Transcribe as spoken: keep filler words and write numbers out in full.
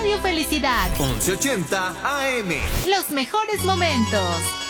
Radio Felicidad. once ochenta A M. Los mejores momentos.